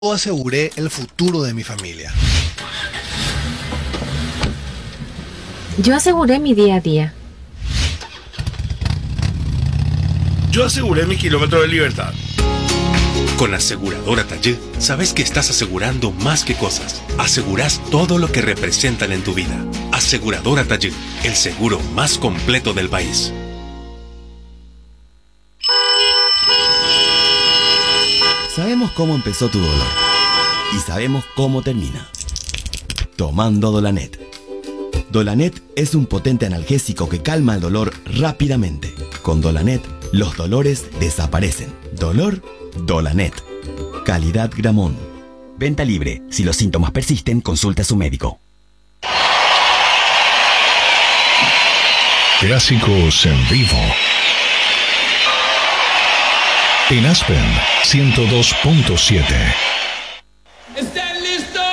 Yo aseguré el futuro de mi familia. Yo aseguré mi día a día. Yo aseguré mi kilómetro de libertad. Con Aseguradora Taller, sabes que estás asegurando más que cosas. Aseguras todo lo que representan en tu vida. Aseguradora Taller, el seguro más completo del país. Sabemos cómo empezó tu dolor y sabemos cómo termina. Tomando Dolanet. Dolanet es un potente analgésico que calma el dolor rápidamente. Con Dolanet, los dolores desaparecen. Dolor, Dolanet. Calidad Gramón. Venta libre. Si los síntomas persisten, consulta a su médico. Clásicos en vivo. En Aspen 102.7. ¿Están listos?